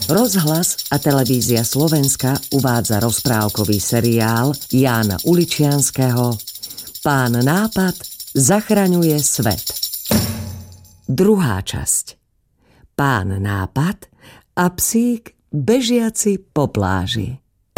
Rozhlas a televízia Slovenska uvádza rozprávkový seriál Jána Uličianskeho Pán Nápad zachraňuje svet. Druhá časť. Pán Nápad a psík bežiaci po pláži.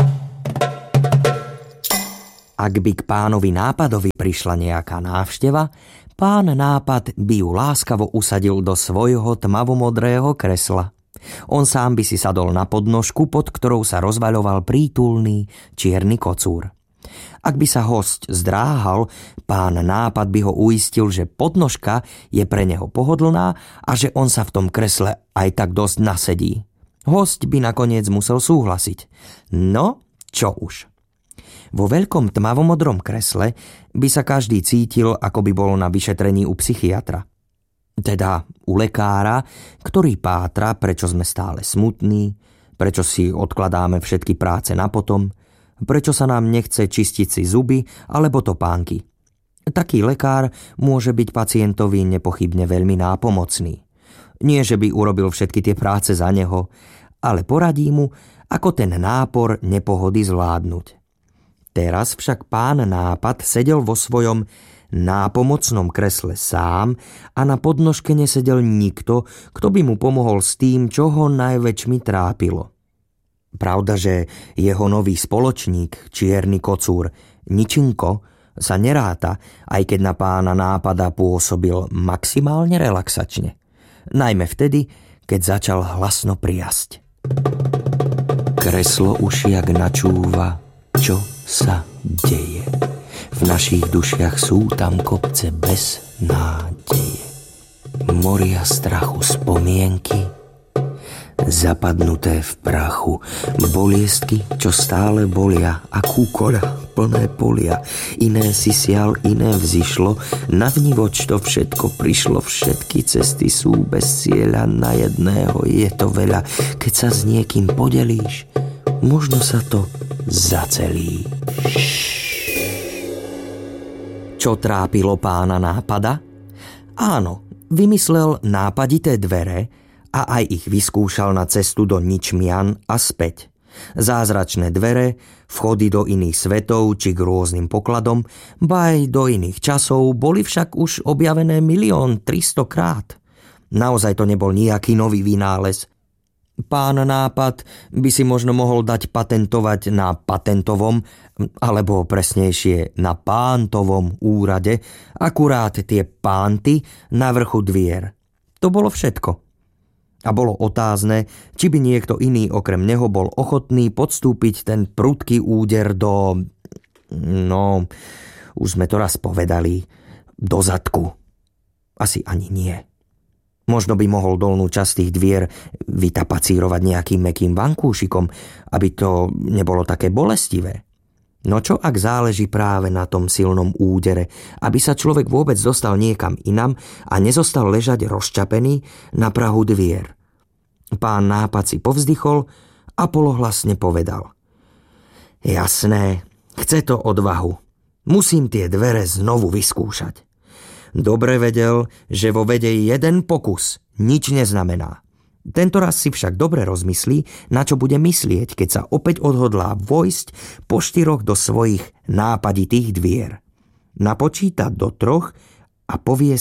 Ak by k pánovi Nápadovi prišla nejaká návšteva, pán Nápad by ju láskavo usadil do svojho tmavomodrého kresla. On sám by si sadol na podnožku, pod ktorou sa rozvaľoval prítulný čierny kocúr. Ak by sa hosť zdráhal, pán Nápad by ho uistil, že podnožka je pre neho pohodlná a že on sa v tom kresle aj tak dosť nasedí. Hosť by nakoniec musel súhlasiť. No, čo už. Vo veľkom tmavomodrom kresle by sa každý cítil, ako by bol na vyšetrení u psychiatra. Teda u lekára, ktorý pátra, prečo sme stále smutní, prečo si odkladáme všetky práce na potom, prečo sa nám nechce čistiť si zuby alebo topánky. Taký lekár môže byť pacientovi nepochybne veľmi nápomocný. Nie, že by urobil všetky tie práce za neho, ale poradí mu, ako ten nápor nepohody zvládnuť. Teraz však pán Nápad sedel vo svojom nápomocnom kresle sám a na podnožke nesedel nikto, kto by mu pomohol s tým, čo ho najväčšmi trápilo. Pravda, že jeho nový spoločník, čierny kocúr, Ničinko, sa neráta, aj keď na pána Nápada pôsobil maximálne relaxačne. Najmä vtedy, keď začal hlasno priasť. Kreslo už jak načúva, čo sa deje. V našich dušiach sú tam kopce bez nádeje. Moria strachu spomienky, zapadnuté v prachu. Boliestky, čo stále bolia, a kúkoľa plné polia. Iné si sial, iné vzišlo, navnívoč to všetko prišlo. Všetky cesty sú bez cieľa, na jedného je to veľa. Keď sa s niekým podelíš, možno sa to zacelí. Čo trápilo pána Nápada? Áno, vymyslel nápadité dvere a aj ich vyskúšal na cestu do Ničmian a späť. Zázračné dvere, vchody do iných svetov či k rôznym pokladom, ba aj do iných časov boli však už objavené 1 300 000 krát. Naozaj to nebol nejaký nový vynález. Pán Nápad by si možno mohol dať patentovať na patentovom, alebo presnejšie na pántovom úrade, akurát tie pánty na vrchu dvier. To bolo všetko. A bolo otázne, či by niekto iný okrem neho bol ochotný podstúpiť ten prudký úder do... No, už sme to raz povedali, do zadku. Asi ani nie. Možno by mohol dolnú časť tých dvier vytapacírovať nejakým mäkkým vankúšikom, aby to nebolo také bolestivé. No čo ak záleží práve na tom silnom údere, aby sa človek vôbec dostal niekam inam a nezostal ležať rozčapený na prahu dvier? Pán Nápad si povzdychol a polohlasne povedal: Jasné, chce to odvahu. Musím tie dvere znovu vyskúšať. Dobre vedel, že vo vede jeden pokus nič neznamená. Tento raz si však dobre rozmyslí, na čo bude myslieť, keď sa opäť odhodlá vojsť po 4 do svojich nápaditých dvier. Napočíta do 3 a povie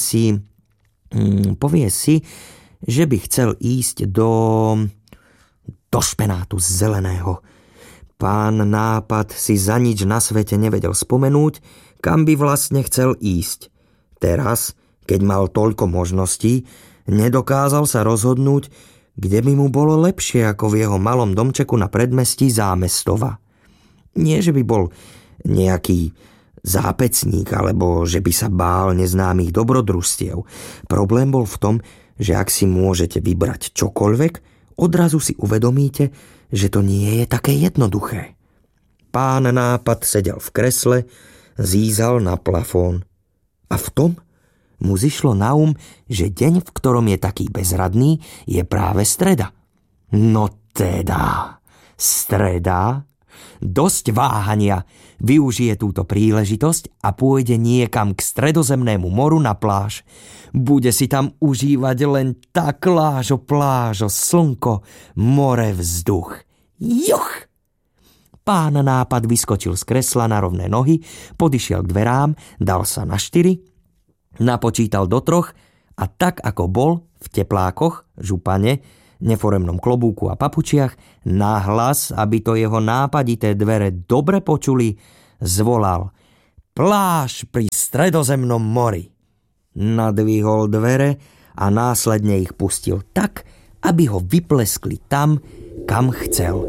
si, že by chcel ísť do špenátu zeleného. Pán Nápad si za nič na svete nevedel spomenúť, kam by vlastne chcel ísť. Teraz, keď mal toľko možností, nedokázal sa rozhodnúť, kde by mu bolo lepšie ako v jeho malom domčeku na predmestí Zámestova. Nie, že by bol nejaký zápecník, alebo že by sa bál neznámych dobrodružstiev. Problém bol v tom, že ak si môžete vybrať čokoľvek, odrazu si uvedomíte, že to nie je také jednoduché. Pán Nápad sedel v kresle, zízal na plafón. A v tom mu zišlo na že deň, v ktorom je taký bezradný, je práve streda. No teda, streda? Dosť váhania. Využije túto príležitosť a pôjde niekam k Stredozemnému moru na pláž. Bude si tam užívať len tak plážo, slnko, more, vzduch. Juch! Pán Nápad vyskočil z kresla na rovné nohy, podišiel k dverám, dal sa na 4, napočítal do 3 a tak ako bol v teplákoch, župane, neforemnom klobúku a papučiach, nahlas, aby to jeho nápadité dvere dobre počuli, zvolal: Pláž pri Stredozemnom mori. Nadvihol dvere a následne ich pustil tak, aby ho vypleskli tam, kam chcel.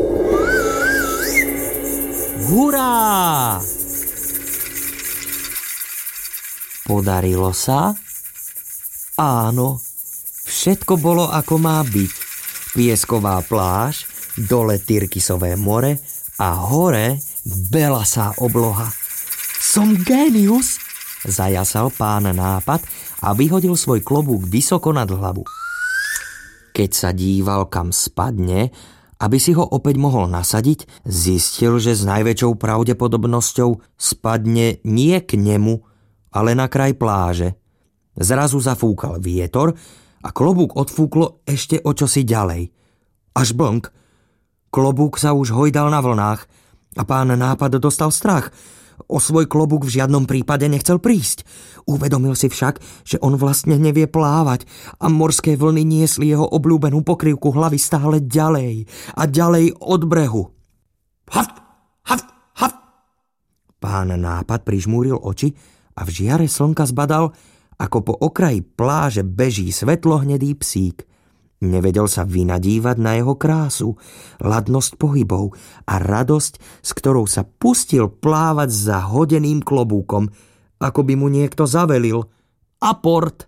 Hurá! Podarilo sa? Áno, všetko bolo ako má byť. Piesková pláž, dole Tyrkisové more a hore belasá obloha. Som génius, zajasal pán Nápad a vyhodil svoj klobúk vysoko nad hlavu. Keď sa díval, kam spadne, aby si ho opäť mohol nasadiť, zistil, že s najväčšou pravdepodobnosťou spadne nie k nemu, ale na kraj pláže. Zrazu zafúkal vietor a klobúk odfúklo ešte o čosi ďalej. Až blnk. Klobúk sa už hojdal na vlnách a pán Nápad dostal strach. O svoj klobúk v žiadnom prípade nechcel prísť. Uvedomil si však, že on vlastne nevie plávať a morské vlny niesli jeho obľúbenú pokrývku hlavy stále ďalej a ďalej od brehu. Haft, haft, haft. Pán Nápad prižmúril oči a v žiare slnka zbadal, ako po okraji pláže beží svetlohnedý psík. Nevedel sa vynadívať na jeho krásu, ladnosť pohybov a radosť, s ktorou sa pustil plávať za hodeným klobúkom, ako by mu niekto zavelil. Aport!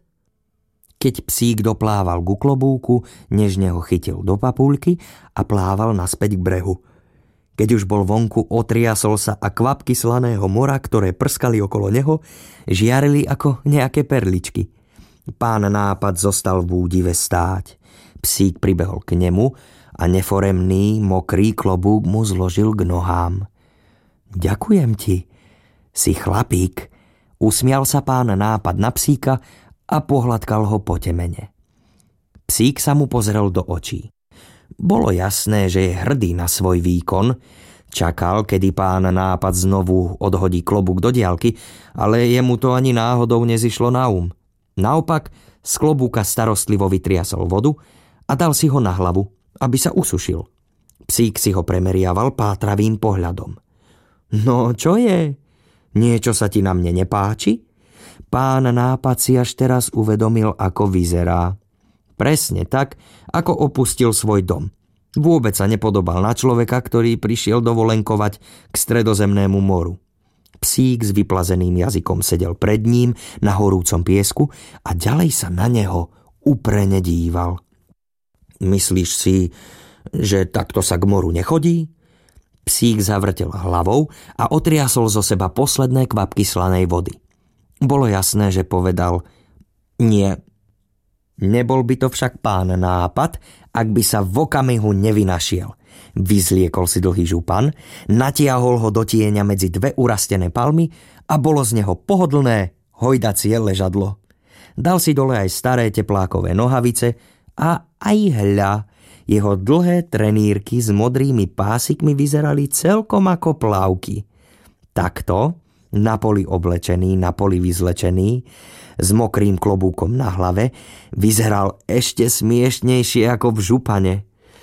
Keď psík doplával ku klobúku, nežne ho chytil do papuľky a plával naspäť k brehu. Keď už bol vonku, otriasol sa a kvapky slaného mora, ktoré prskali okolo neho, žiarili ako nejaké perličky. Pán Nápad zostal v údive stáť. Psík pribehol k nemu a neforemný, mokrý klobúk mu zložil k nohám. Ďakujem ti, si chlapík, usmial sa pán Nápad na psíka a pohľadkal ho po temene. Psík sa mu pozrel do očí. Bolo jasné, že je hrdý na svoj výkon. Čakal, kedy pán Nápad znovu odhodí klobúk do diaľky, ale jemu to ani náhodou nezišlo na Naopak, z klobúka starostlivo vytriasol vodu a dal si ho na hlavu, aby sa usušil. Psík si ho premeriaval pátravým pohľadom. No, čo je? Niečo sa ti na mne nepáči? Pán Nápad si až teraz uvedomil, ako vyzerá. Presne tak, ako opustil svoj dom. Vôbec sa nepodobal na človeka, ktorý prišiel dovolenkovať k Stredozemnému moru. Psík s vyplazeným jazykom sedel pred ním na horúcom piesku a ďalej sa na neho uprene díval. Myslíš si, že takto sa k moru nechodí? Psík zavrtel hlavou a otriasol zo seba posledné kvapky slanej vody. Bolo jasné, že povedal nie. Nebol by to však pán Nápad, ak by sa v okamihu nevynašiel. Vyzliekol si dlhý župan, natiahol ho do tieňa medzi dve urastené palmy a bolo z neho pohodlné hojdacie ležadlo. Dal si dole aj staré teplákové nohavice a aj hľa, jeho dlhé trenírky s modrými pásikmi vyzerali celkom ako plávky. Takto, na poli oblečený, na poli vyzlečený, s mokrým klobúkom na hlave, vyzeral ešte smiešnejšie ako v župane.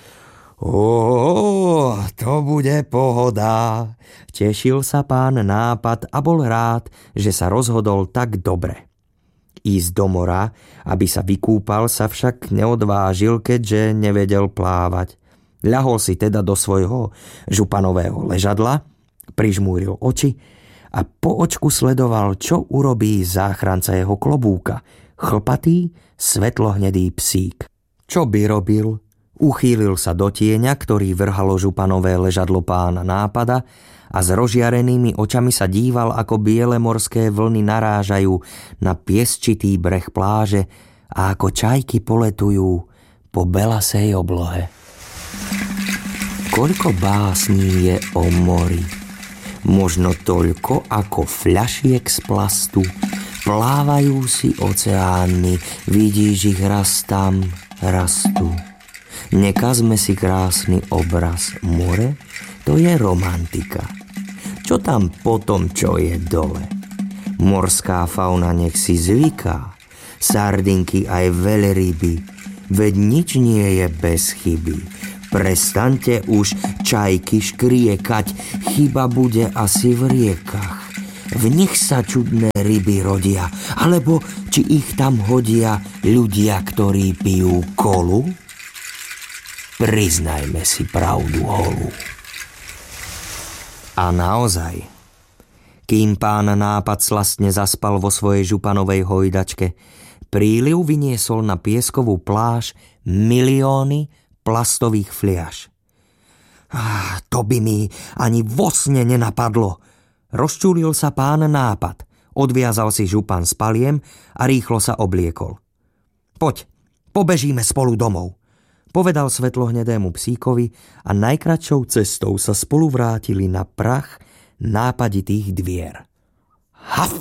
To bude pohoda. Tešil sa pán Nápad a bol rád, že sa rozhodol tak dobre. Ísť do mora, aby sa vykúpal, sa však neodvážil, keďže nevedel plávať. Ľahol si teda do svojho županového ležadla, prižmúril oči a po očku sledoval, čo urobí záchranca jeho klobúka, chlpatý, svetlohnedý psík. Čo by robil? Uchýlil sa do tieňa, ktorý vrhalo županové ležadlo pána Nápada a s rozžiarenými očami sa díval, ako biele morské vlny narážajú na piesčitý breh pláže a ako čajky poletujú po belasej oblohe. koľko básní je o mori. Možno toľko ako fľašiek z plastu. Plávajú si oceány, vidíš ich raz tam, raz tu. Nekazme si krásny obraz. More, to je romantika. Čo tam potom, čo je dole? Morská fauna nech si zvyká. Sardinky aj veľryby, veď nič nie je bez chyby. Prestaňte už čajky škriekať, chyba bude asi v riekach. V nich sa čudné ryby rodia, alebo či ich tam hodia ľudia, ktorí pijú kolu? Priznajme si pravdu holú. A naozaj, kým pán Nápad slastne zaspal vo svojej županovej hojdačke, príliv vyniesol na pieskovú pláž milióny plastových fliaš. To by mi ani vo sne nenapadlo. Rozčúlil sa pán Nápad, odviazal si župan s paliem a rýchlo sa obliekol. Poď, pobežíme spolu domov, povedal svetlohnedému psíkovi a najkratšou cestou sa spolu vrátili na prach nápaditých dvier. Haf!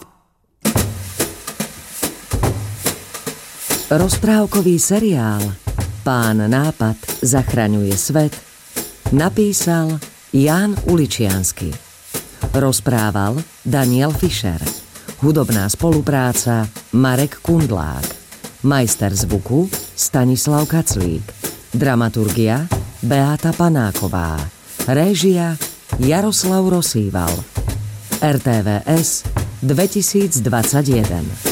Rozprávkový seriál Pán Nápad zachraňuje svet napísal Ján Uličiansky. Rozprával Daniel Fischer. Hudobná spolupráca Marek Kundlák. Majster zvuku Stanislav Kaclík. Dramaturgia Beáta Panáková. Réžia Jaroslav Rosýval. RTVS 2021.